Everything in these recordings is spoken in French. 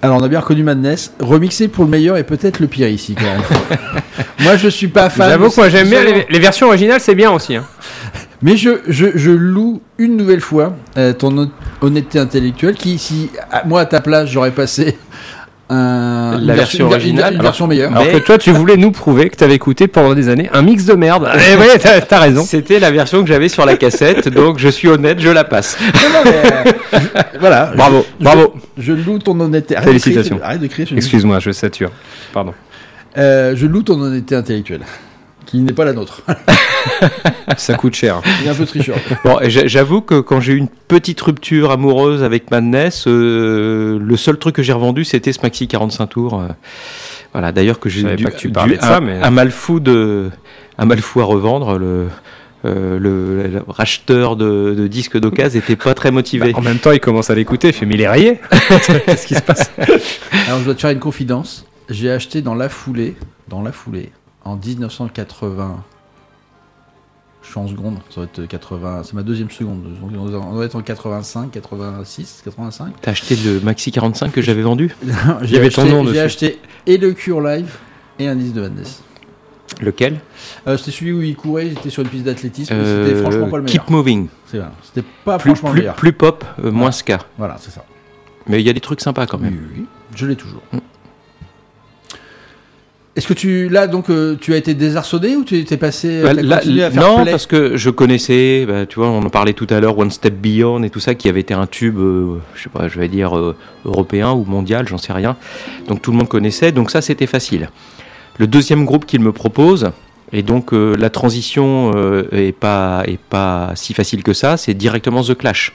Alors, on a bien reconnu Madness, remixé pour le meilleur et peut-être le pire ici, quand même. Moi, je suis pas fan. J'avoue que moi, j'aime bien les versions originales, c'est bien aussi. Hein. Mais je loue une nouvelle fois ton honnêteté intellectuelle qui, si moi à ta place j'aurais passé la version originale, une version meilleure. Alors que toi tu voulais nous prouver que tu avais écouté pendant des années un mix de merde. Et ouais, t'as raison. C'était la version que j'avais sur la cassette, donc je suis honnête, je la passe. Voilà. Bravo. Je loue ton honnêteté. Félicitations. Arrête de crier. Excuse-moi, je sature. Pardon. Je loue ton honnêteté intellectuelle, qui n'est pas la nôtre. Ça coûte cher. Il est un peu tricheur. Bon, j'avoue que quand j'ai eu une petite rupture amoureuse avec Madness, le seul truc que j'ai revendu, c'était ce maxi 45 tours. Voilà, d'ailleurs que j'ai dû un mal fou à revendre. Le racheteur de disques d'occasion était pas très motivé. En même temps, il commence à l'écouter, il fait mais il est rayé. Qu'est-ce qui se passe? Alors, je dois te faire une confidence. J'ai acheté dans la foulée, en 1980. Je suis en seconde, ça va être 80. C'est ma deuxième seconde. On doit être en 85, 86, 85. T'as acheté le Maxi 45 que j'avais vendu? J'ai acheté et le Cure Live et un disque de Madness. Lequel? C'était celui où il courait, il était sur une piste d'athlétisme. C'était franchement pas le meilleur. Keep Moving. C'est vrai. C'était pas franchement le meilleur. Plus pop, moins ska. Voilà, c'est ça. Mais il y a des trucs sympas quand même. Oui, je l'ai toujours. Est-ce que tu as été désarçonné ou tu étais passé continué à faire non, play? parce que je connaissais, tu vois, on en parlait tout à l'heure, One Step Beyond et tout ça, qui avait été un tube, je sais pas, je vais dire européen ou mondial, j'en sais rien. Donc tout le monde connaissait, donc ça c'était facile. Le deuxième groupe qu'il me propose, et donc la transition est pas si facile que ça, c'est directement The Clash.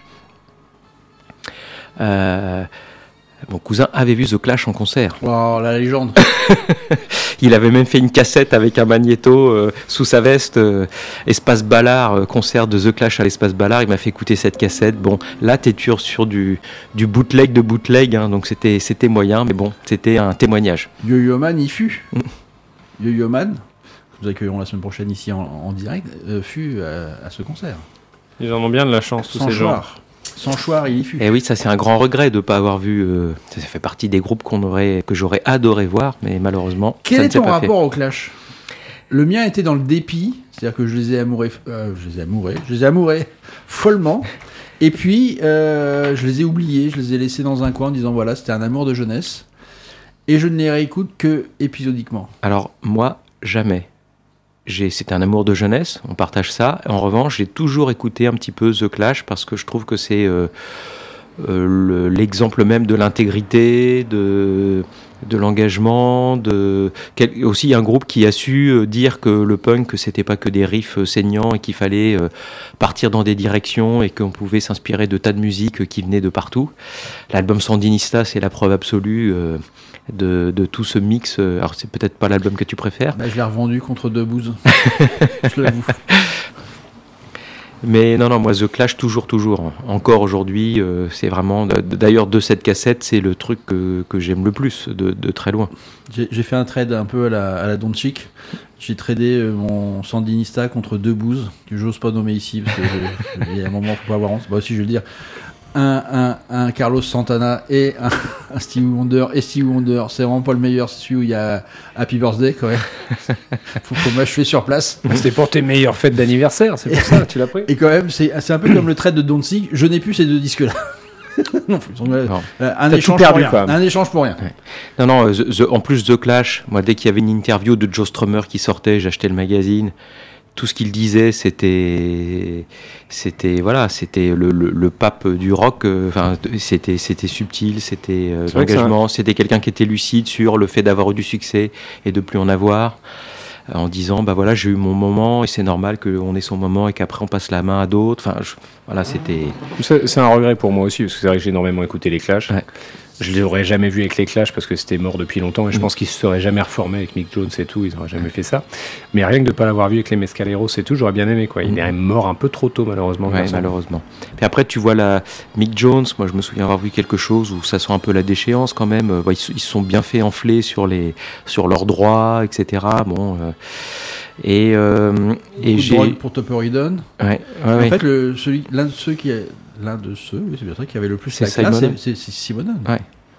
Mon cousin avait vu The Clash en concert. Oh, la légende. Il avait même fait une cassette avec un magnéto sous sa veste, Espace Ballard, concert de The Clash à l'Espace Ballard. Il m'a fait écouter cette cassette. Bon, là, t'es sur du bootleg de bootleg, hein, donc c'était moyen, mais bon, c'était un témoignage. Yo-Yo Man, il fut. Yo-Yo Man, que nous accueillerons la semaine prochaine ici en direct, fut à ce concert. Ils en ont bien de la chance, tous ces gens. Sans choix, il y fut. Et oui, ça c'est un grand regret de ne pas avoir vu. Ça fait partie des groupes que j'aurais adoré voir, mais malheureusement. Quel ça est ne ton s'est pas rapport au Clash? Le mien était dans le dépit, c'est-à-dire que je les ai amourés follement. Et puis, je les ai oubliés, je les ai laissés dans un coin en disant voilà, c'était un amour de jeunesse. Et je ne les réécoute que épisodiquement. Alors, moi, jamais. C'était un amour de jeunesse, on partage ça. En revanche, j'ai toujours écouté un petit peu The Clash parce que je trouve que c'est l'exemple même de l'intégrité, de l'engagement, aussi un groupe qui a su dire que le punk, que c'était pas que des riffs saignants et qu'il fallait partir dans des directions et qu'on pouvait s'inspirer de tas de musique qui venaient de partout. L'album Sandinista, c'est la preuve absolue de tout ce mix. Alors c'est peut-être pas l'album que tu préfères. Je l'ai revendu contre 2 bouses. Je l'avoue. Mais non, moi The Clash toujours. Encore aujourd'hui, c'est vraiment. D'ailleurs, de cette cassette, c'est le truc que j'aime le plus, de très loin. J'ai fait un trade un peu à la Don't Chic. J'ai tradé mon Sandinista contre 2 bouses que j'ose pas nommer ici parce qu'il y a un moment, faut pas avoir honte. Bah aussi, je vais le dire. Un Carlos Santana et un Stevie Wonder. Et Stevie Wonder, c'est vraiment pas le meilleur, c'est celui où il y a Happy Birthday quand même. faut m'achever sur place. C'était pour tes meilleures fêtes d'anniversaire, c'est pour ça tu l'as pris. Et quand même, c'est un peu comme le trade de Don't Sick. Je n'ai plus ces 2 disques-là. Non plus. Un échange pour rien. Un échange pour rien. Ouais. Non, en plus The Clash, moi dès qu'il y avait une interview de Joe Strummer qui sortait, j'achetais le magazine. Tout ce qu'il disait, c'était le pape du rock. C'était subtil, c'était l'engagement. C'était quelqu'un qui était lucide sur le fait d'avoir eu du succès et de plus en avoir, en disant voilà, j'ai eu mon moment et c'est normal qu'on ait son moment et qu'après on passe la main à d'autres. C'était. C'est un regret pour moi aussi parce que c'est vrai que j'ai énormément écouté les Clash. Ouais. Je les aurais jamais vus avec les Clash parce que c'était mort depuis longtemps et je pense qu'ils se seraient jamais reformés avec Mick Jones et tout, ils n'auraient jamais fait ça. Mais rien que de ne pas l'avoir vu avec les Mescaleros et tout, j'aurais bien aimé quoi. Il est mort un peu trop tôt malheureusement. Ouais, malheureusement. Puis après tu vois la Mick Jones, moi je me souviens avoir vu quelque chose où ça sent un peu la déchéance quand même. Ils se sont bien fait enfler sur leurs droits, etc. Et j'ai pour Topper-Idon. Ouais. En fait, l'un de ceux qui avait le plus la classe, c'est Simonon. Ouais.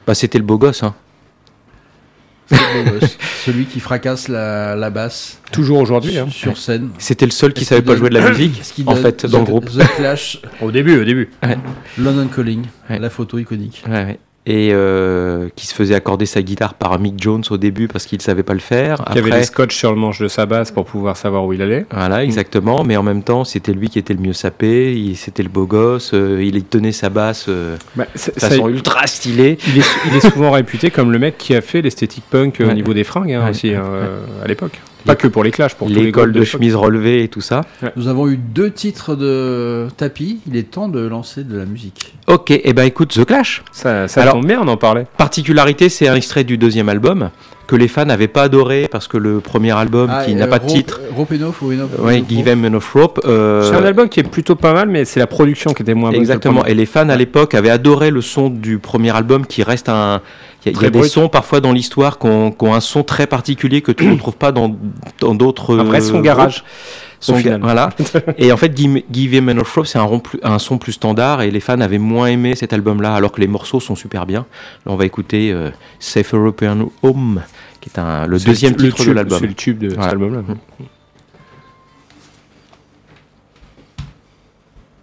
Bah, c'était le beau gosse. Hein. C'est le beau gosse. Celui qui fracasse la basse Toujours aujourd'hui. Hein. sur scène. C'était le seul qui Est-ce savait qu'il pas donne- jouer de la musique, Est-ce qu'il en donne fait, dans le groupe. The Clash, Au début. London Calling, Ouais. la photo iconique. Ouais, ouais. Et qui se faisait accorder sa guitare par Mick Jones au début parce qu'il savait pas le faire. Qui avait des scotch sur le manche de sa basse pour pouvoir savoir où il allait. Voilà, exactement. Mais en même temps, c'était lui qui était le mieux sapé. C'était le beau gosse. Il tenait sa basse Bah, de façon ultra stylée. il est souvent réputé comme le mec qui a fait l'esthétique punk au Ouais. niveau des fringues Ouais. aussi à l'époque. Pas que pour les Clash, pour tous les L'école groupes de l'époque. chemise relevée et tout ça. Nous avons eu 2 titres de tapis. Il est temps de lancer de la musique. Ok, et ben écoute, The Clash. Ça Alors- tombe bien, on en parlait. Particularité, c'est un extrait du deuxième album que les fans n'avaient pas adoré parce que le premier album qui n'a pas de titre. Rope Enough ou Enough. Ouais, Give Them Enough Rope. C'est un album qui est plutôt pas mal, mais c'est la production qui était moins bonne. que le Exactement. premier. Et les fans à l'époque avaient adoré le son du premier album qui reste un. Il y Très a des brut. sons parfois dans l'histoire qui ont un son très particulier que tu ne retrouves pas dans d'autres. Un vrai son garage. Au final. Voilà. Et en fait, Give Them Enough Rope, c'est un son plus standard et les fans avaient moins aimé cet album-là, alors que les morceaux sont super bien. Là, on va écouter Safe European Home, qui est le C'est deuxième le titre de tube, l'album. C'est le tube de Voilà. cet album-là.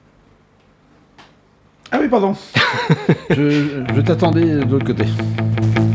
Ah oui, pardon. je t'attendais de l'autre côté.